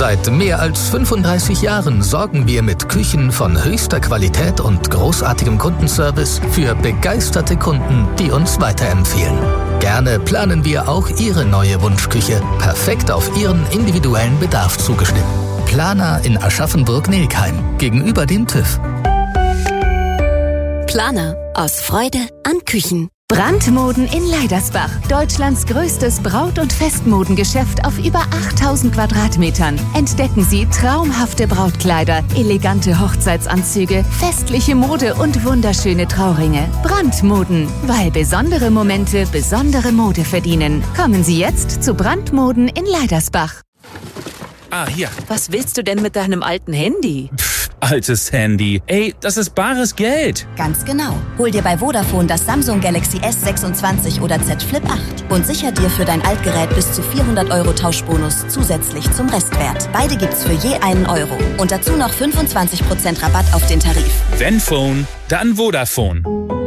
Seit mehr als 35 Jahren sorgen wir mit Küchen von höchster Qualität und großartigem Kundenservice für begeisterte Kunden, die uns weiterempfehlen. Gerne planen wir auch Ihre neue Wunschküche, perfekt auf Ihren individuellen Bedarf zugeschnitten. Planer in Aschaffenburg-Nelkheim, gegenüber dem TÜV. Planer, aus Freude an Küchen. Brandmoden in Leidersbach. Deutschlands größtes Braut- und Festmodengeschäft auf über 8000 Quadratmetern. Entdecken Sie traumhafte Brautkleider, elegante Hochzeitsanzüge, festliche Mode und wunderschöne Trauringe. Brandmoden, weil besondere Momente besondere Mode verdienen. Kommen Sie jetzt zu Brandmoden in Leidersbach. Ah, hier. Was willst du denn mit deinem alten Handy? Altes Handy. Ey, das ist bares Geld. Ganz genau. Hol dir bei Vodafone das Samsung Galaxy S26 oder Z Flip 8 und sicher dir für dein Altgerät bis zu 400 € Tauschbonus zusätzlich zum Restwert. Beide gibt's für je €1. Und dazu noch 25% Rabatt auf den Tarif. Wenn Phone, dann Vodafone.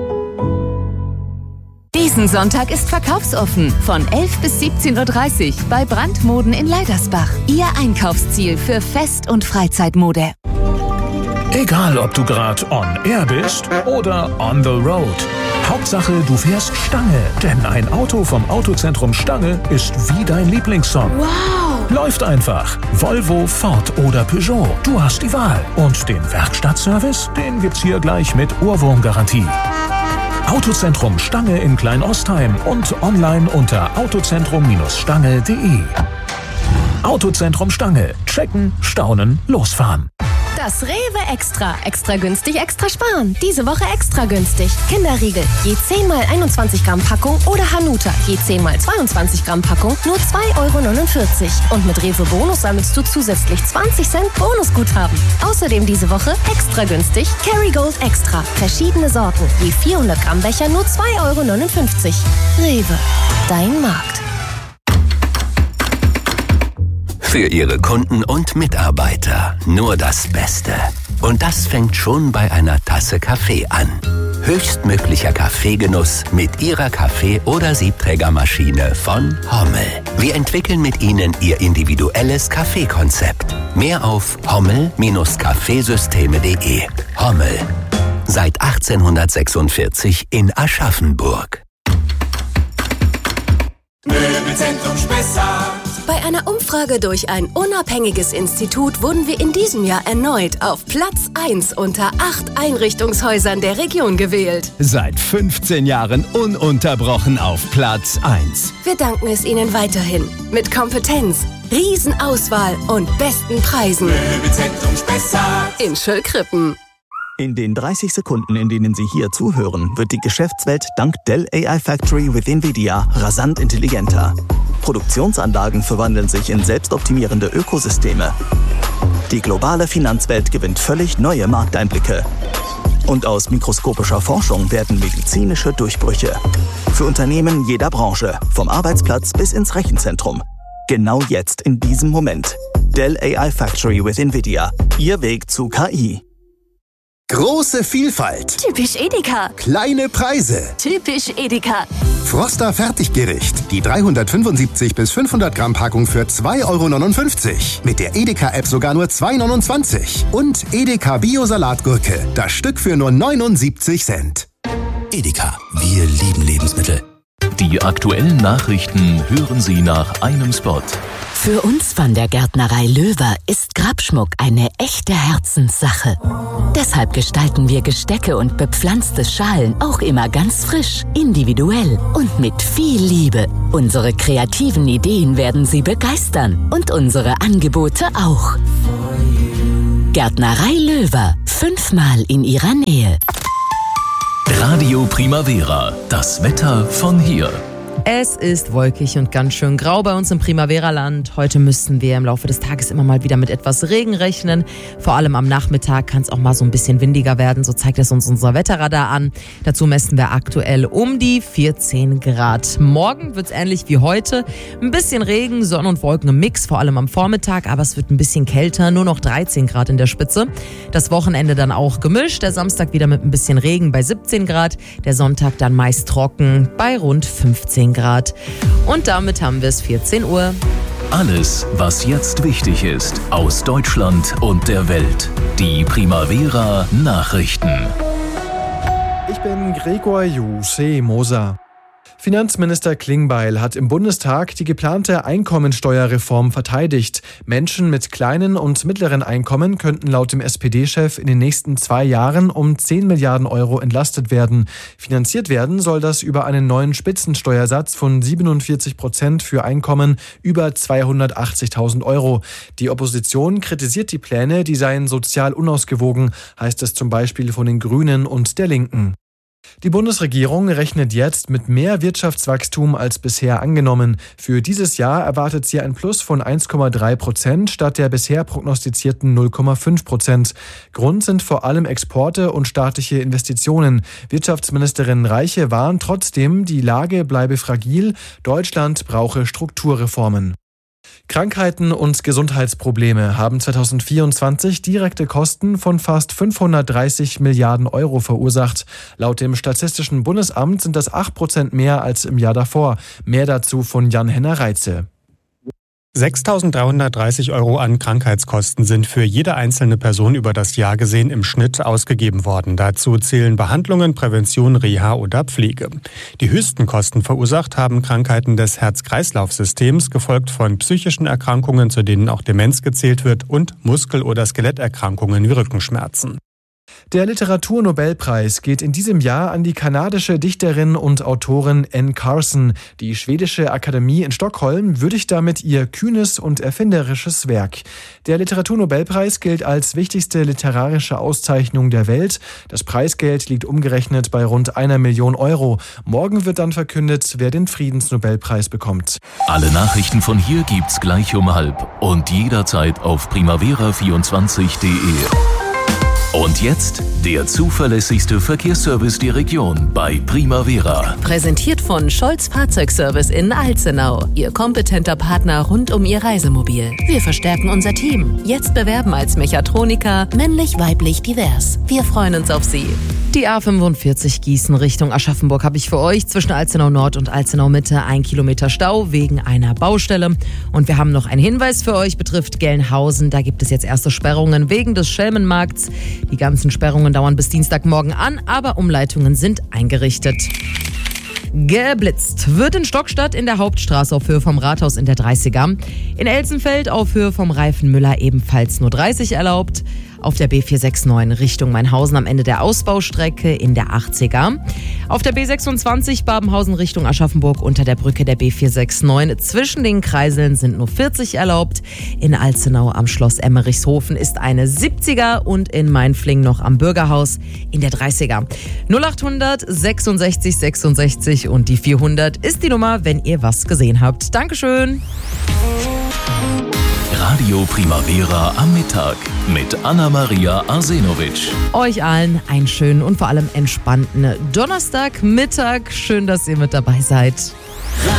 Diesen Sonntag ist verkaufsoffen von 11 bis 17:30 Uhr bei Brandmoden in Leidersbach. Ihr Einkaufsziel für Fest- und Freizeitmode. Egal, ob du gerade on air bist oder on the road. Hauptsache, du fährst Stange. Denn ein Auto vom Autozentrum Stange ist wie dein Lieblingssong. Wow! Läuft einfach. Volvo, Ford oder Peugeot. Du hast die Wahl. Und den Werkstattservice, den gibt's hier gleich mit Ohrwurmgarantie. Autozentrum Stange in Kleinostheim und online unter autozentrum-stange.de. Autozentrum Stange. Checken, staunen, losfahren. Das Rewe Extra. Extra günstig, extra sparen. Diese Woche extra günstig. Kinderriegel. Je 10 mal 21 Gramm Packung oder Hanuta. Je 10 mal 22 Gramm Packung. Nur 2,49 €. Und mit Rewe Bonus sammelst du zusätzlich 20 Cent Bonusguthaben. Außerdem diese Woche extra günstig Kerrygold Extra. Verschiedene Sorten. Je 400 Gramm Becher nur 2,59 €. Rewe. Dein Markt. Für Ihre Kunden und Mitarbeiter nur das Beste. Und das fängt schon bei einer Tasse Kaffee an. Höchstmöglicher Kaffeegenuss mit Ihrer Kaffee- oder Siebträgermaschine von Hommel. Wir entwickeln mit Ihnen Ihr individuelles Kaffeekonzept. Mehr auf hommel-kaffeesysteme.de. Hommel. Seit 1846 in Aschaffenburg. Möbelzentrum Spessart. Bei einer Umfrage durch ein unabhängiges Institut wurden wir in diesem Jahr erneut auf Platz 1 unter 8 Einrichtungshäusern der Region gewählt. Seit 15 Jahren ununterbrochen auf Platz 1. Wir danken es Ihnen weiterhin. Mit Kompetenz, Riesenauswahl und besten Preisen. Möbelzentrum Spessart. In Schöllkrippen. In den 30 Sekunden, in denen Sie hier zuhören, wird die Geschäftswelt dank Dell AI Factory with NVIDIA rasant intelligenter. Produktionsanlagen verwandeln sich in selbstoptimierende Ökosysteme. Die globale Finanzwelt gewinnt völlig neue Markteinblicke. Und aus mikroskopischer Forschung werden medizinische Durchbrüche. Für Unternehmen jeder Branche, vom Arbeitsplatz bis ins Rechenzentrum. Genau jetzt, in diesem Moment. Dell AI Factory with NVIDIA. Ihr Weg zu KI. Große Vielfalt. Typisch Edeka. Kleine Preise. Typisch Edeka. Froster Fertiggericht. Die 375 bis 500 Gramm Packung für 2,59 €. Mit der Edeka-App sogar nur 2,29 €. Und Edeka Bio-Salatgurke. Das Stück für nur 79 Cent. Edeka. Wir lieben Lebensmittel. Die aktuellen Nachrichten hören Sie nach einem Spot. Für uns von der Gärtnerei Löwer ist Grabschmuck eine echte Herzenssache. Deshalb gestalten wir Gestecke und bepflanzte Schalen auch immer ganz frisch, individuell und mit viel Liebe. Unsere kreativen Ideen werden Sie begeistern und unsere Angebote auch. Gärtnerei Löwer, 5-mal in Ihrer Nähe. Radio Primavera, das Wetter von hier. Es ist wolkig und ganz schön grau bei uns im Primavera-Land. Heute müssten wir im Laufe des Tages immer mal wieder mit etwas Regen rechnen. Vor allem am Nachmittag kann es auch mal so ein bisschen windiger werden. So zeigt es uns unser Wetterradar an. Dazu messen wir aktuell um die 14 Grad. Morgen wird es ähnlich wie heute. Ein bisschen Regen, Sonne und Wolken im Mix, vor allem am Vormittag. Aber es wird ein bisschen kälter, nur noch 13 Grad in der Spitze. Das Wochenende dann auch gemischt. Der Samstag wieder mit ein bisschen Regen bei 17 Grad. Der Sonntag dann meist trocken bei rund 15 Grad. Und damit haben wir es 14 Uhr. Alles, was jetzt wichtig ist, aus Deutschland und der Welt. Die Primavera Nachrichten. Ich bin Gregor Moser. Finanzminister Klingbeil hat im Bundestag die geplante Einkommensteuerreform verteidigt. Menschen mit kleinen und mittleren Einkommen könnten laut dem SPD-Chef in den nächsten 2 Jahren um 10 Milliarden Euro entlastet werden. Finanziert werden soll das über einen neuen Spitzensteuersatz von 47% für Einkommen über 280.000 Euro. Die Opposition kritisiert die Pläne, die seien sozial unausgewogen, heißt es zum Beispiel von den Grünen und der Linken. Die Bundesregierung rechnet jetzt mit mehr Wirtschaftswachstum als bisher angenommen. Für dieses Jahr erwartet sie ein Plus von 1,3% statt der bisher prognostizierten 0,5%. Grund sind vor allem Exporte und staatliche Investitionen. Wirtschaftsministerin Reiche warnt trotzdem, die Lage bleibe fragil, Deutschland brauche Strukturreformen. Krankheiten und Gesundheitsprobleme haben 2024 direkte Kosten von fast 530 Milliarden Euro verursacht. Laut dem Statistischen Bundesamt sind das 8% mehr als im Jahr davor. Mehr dazu von Jan-Henner Reitze. 6.330 Euro an Krankheitskosten sind für jede einzelne Person über das Jahr gesehen im Schnitt ausgegeben worden. Dazu zählen Behandlungen, Prävention, Reha oder Pflege. Die höchsten Kosten verursacht haben Krankheiten des Herz-Kreislauf-Systems, gefolgt von psychischen Erkrankungen, zu denen auch Demenz gezählt wird, und Muskel- oder Skeletterkrankungen wie Rückenschmerzen. Der Literaturnobelpreis geht in diesem Jahr an die kanadische Dichterin und Autorin Anne Carson. Die schwedische Akademie in Stockholm würdigt damit ihr kühnes und erfinderisches Werk. Der Literaturnobelpreis gilt als wichtigste literarische Auszeichnung der Welt. Das Preisgeld liegt umgerechnet bei rund 1 Million Euro. Morgen wird dann verkündet, wer den Friedensnobelpreis bekommt. Alle Nachrichten von hier gibt's gleich um 12:30 und jederzeit auf primavera24.de. Und jetzt der zuverlässigste Verkehrsservice der Region bei Primavera. Präsentiert von Scholz Fahrzeugservice in Alzenau. Ihr kompetenter Partner rund um Ihr Reisemobil. Wir verstärken unser Team. Jetzt bewerben als Mechatroniker, männlich, weiblich, divers. Wir freuen uns auf Sie. Die A45 Gießen Richtung Aschaffenburg habe ich für euch. Zwischen Alzenau Nord und Alzenau Mitte 1 Kilometer Stau wegen einer Baustelle. Und wir haben noch einen Hinweis für euch, betrifft Gelnhausen. Da gibt es jetzt erste Sperrungen wegen des Schelmenmarkts. Die ganzen Sperrungen dauern bis Dienstagmorgen an, aber Umleitungen sind eingerichtet. Geblitzt wird in Stockstadt in der Hauptstraße auf Höhe vom Rathaus in der 30er. In Elsenfeld auf Höhe vom Reifenmüller ebenfalls nur 30 erlaubt. Auf der B469 Richtung Mainhausen am Ende der Ausbaustrecke in der 80er. Auf der B26 Babenhausen Richtung Aschaffenburg unter der Brücke der B469 zwischen den Kreiseln sind nur 40 erlaubt. In Alzenau am Schloss Emmerichshofen ist eine 70er und in Mainfling noch am Bürgerhaus in der 30er. 0800 66 66 und die 400 ist die Nummer, wenn ihr was gesehen habt. Dankeschön. Radio Primavera am Mittag mit Anna-Maria Arsenovic. Euch allen einen schönen und vor allem entspannten Donnerstagmittag. Schön, dass ihr mit dabei seid.